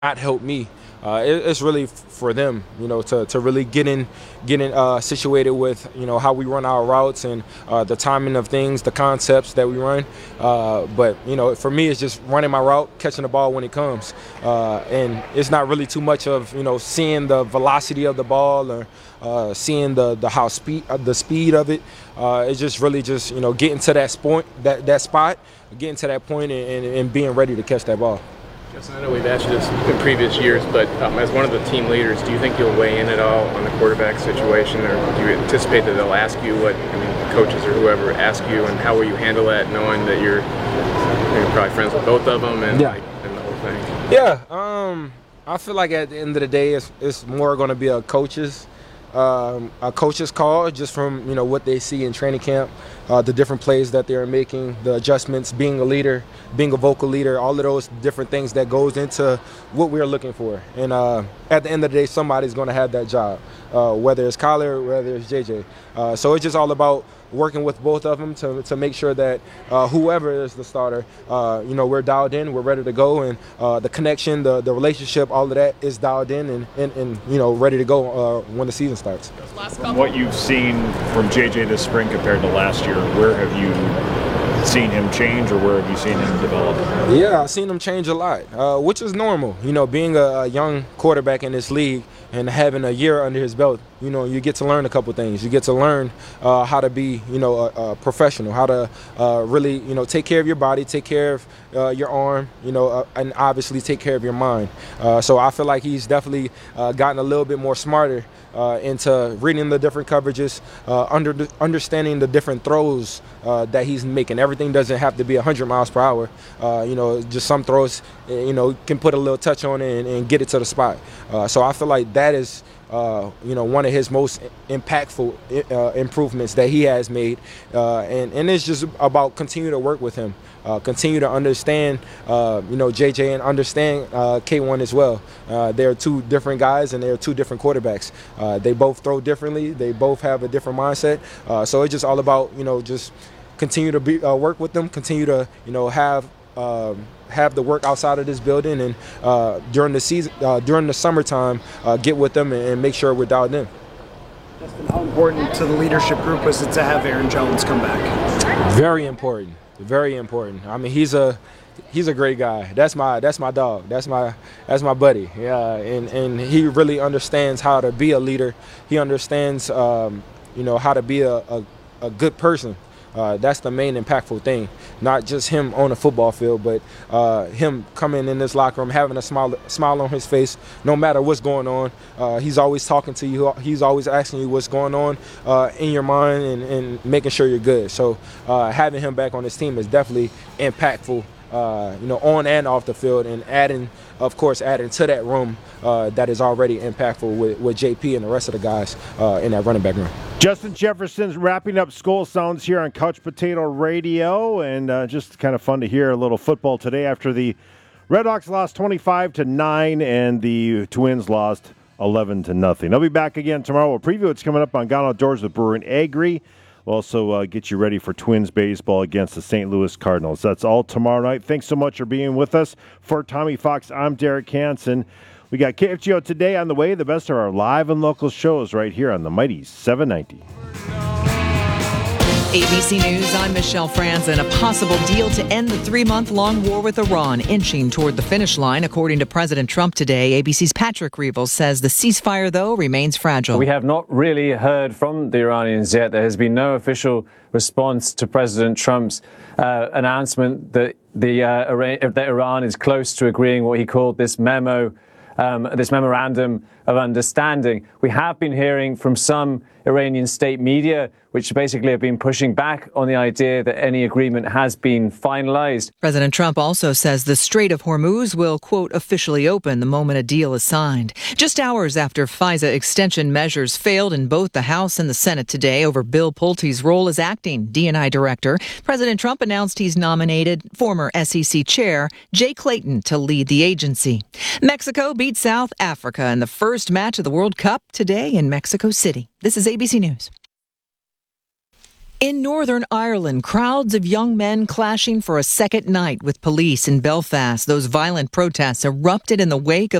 not help me. It's really for them, to really get in situated with, how we run our routes and the timing of things, the concepts that we run. But for me, it's just running my route, catching the ball when it comes, and it's not really too much of seeing the velocity of the ball or seeing the speed of it. It's just really just getting to that spot, getting to that point, and being ready to catch that ball. Justin, I know we've asked you this in previous years, but as one of the team leaders, do you think you'll weigh in at all on the quarterback situation, or do you anticipate that they'll ask you coaches or whoever ask you, and how will you handle that, knowing that you're probably friends with both of them and, and the whole thing? Yeah, I feel like at the end of the day, it's more going to be a coach's call, just from what they see in training camp, the different plays that they're making, the adjustments, being a leader, being a vocal leader, all of those different things that goes into what we're looking for. And at the end of the day, somebody's going to have that job, whether it's Kyler, whether it's JJ. So it's just all about working with both of them to make sure that whoever is the starter, we're dialed in, we're ready to go, and the connection, the relationship, all of that is dialed in and ready to go when the season starts. What you've seen from JJ this spring compared to last year, where have you seen him change, or where have you seen him develop? Yeah, I've seen him change a lot, which is normal. Being a young quarterback in this league and having a year under his belt, you get to learn a couple things. You get to learn how to be, a professional, how to really, take care of your body, take care of your arm, and obviously take care of your mind. So I feel like he's definitely gotten a little bit more smarter into reading the different coverages, understanding the different throws that he's making. Everything doesn't have to be 100 miles per hour. Just some throws, can put a little touch on it and get it to the spot. So I feel like that is, one of his most impactful improvements that he has made. And it's just about continue to work with him. Continue to understand, JJ, and understand K1 as well. They're two different guys, and they're two different quarterbacks. They both throw differently. They both have a different mindset. So it's just all about, just continue to work with them, continue to, have the work outside of this building, and during the season, during the summertime, get with them and make sure we're dialed in. Justin, how important to the leadership group was it to have Aaron Jones come back? Very important. Very important. I mean, he's a great guy. That's my dog. That's my buddy. Yeah, and he really understands how to be a leader. He understands how to be a good person. That's the main impactful thing. Not just him on the football field, but him coming in this locker room, having a smile on his face, no matter what's going on. He's always talking to you. He's always asking you what's going on in your mind and making sure you're good. So having him back on this team is definitely impactful, on and off the field, and adding to that room that is already impactful with JP and the rest of the guys in that running back room. Justin Jefferson's wrapping up Skull Sounds here on Couch Potato Radio, and just kind of fun to hear a little football today after the Redhawks lost 25-9 and the Twins lost 11-0. I'll be back again tomorrow. We'll preview what's coming up on Gone Outdoors with Brewer and Agri. We'll also get you ready for Twins baseball against the St. Louis Cardinals. That's all tomorrow night. Thanks so much for being with us. For Tommy Fox, I'm Derek Hansen. We got KFGO Today on the way, the best of our live and local shows right here on the mighty 790. ABC News, I'm Michelle Franzen. A possible deal to end the 3-month-long war with Iran inching toward the finish line, according to President Trump today. ABC's Patrick Reevels says the ceasefire, though, remains fragile. We have not really heard from the Iranians yet. There has been no official response to President Trump's announcement that that Iran is close to agreeing what he called this memorandum of understanding. We have been hearing from some Iranian state media, which basically have been pushing back on the idea that any agreement has been finalized. President Trump also says the Strait of Hormuz will, quote, officially open the moment a deal is signed. Just hours after FISA extension measures failed in both the House and the Senate today over Bill Pulte's role as acting D&I director, President Trump announced he's nominated former SEC chair Jay Clayton to lead the agency. Mexico beat South Africa in the first match of the World Cup today in Mexico City. This is ABC News. In Northern Ireland, crowds of young men clashing for a second night with police in Belfast. Those violent protests erupted in the wake of